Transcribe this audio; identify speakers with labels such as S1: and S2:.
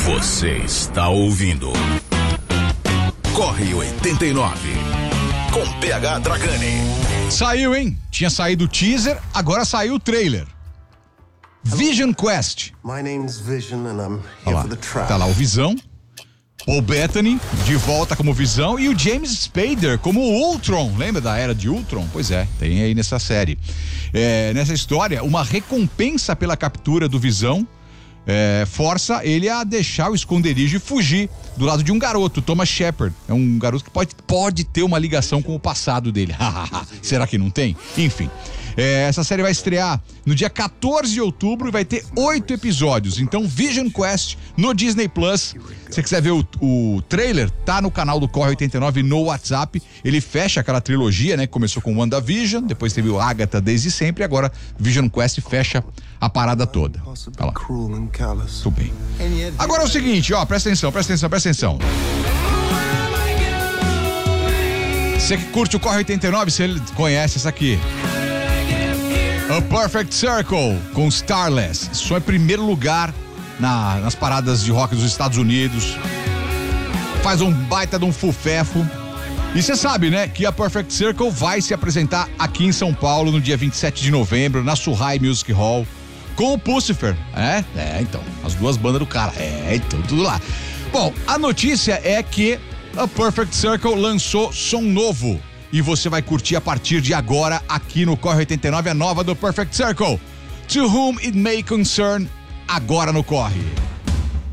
S1: Você está ouvindo Corre 89 com PH Dragani.
S2: Saiu, hein? Tinha saído o teaser, agora saiu o trailer. Vision Quest.
S3: My name's Vision and I'm here for the track.
S2: Tá lá o Visão, Paul Bettany de volta como Visão e o James Spader como Ultron. Lembra da Era de Ultron? Pois é, tem aí nessa série. Nessa história, uma recompensa pela captura do Visão força ele a deixar o esconderijo e fugir do lado de um garoto, Thomas Shepard. É um garoto que pode ter uma ligação com o passado dele. Será que não tem? Enfim. Essa série vai estrear no dia 14 de outubro e vai ter 8 episódios. Então, Vision Quest no Disney Plus. Se você quiser ver o trailer, tá no canal do Corre 89 no WhatsApp. Ele fecha aquela trilogia, né? Que começou com WandaVision, depois teve o Agatha desde sempre, e agora Vision Quest fecha a parada toda. Olha lá. Tudo bem. Agora é o seguinte, ó, presta atenção. Você que curte o Corre 89, você conhece essa aqui. A Perfect Circle com Starless. Isso é primeiro lugar nas paradas de rock dos Estados Unidos. Faz um baita de um fufefo. E você sabe, né, que a Perfect Circle vai se apresentar aqui em São Paulo no dia 27 de novembro, na Surrai Music Hall, com o Pucifer. Então, as duas bandas do cara. Então, tudo lá. Bom, a notícia é que a Perfect Circle lançou som novo. E você vai curtir a partir de agora aqui no Corre 89 a nova do Perfect Circle. To Whom It May Concern, agora no Corre.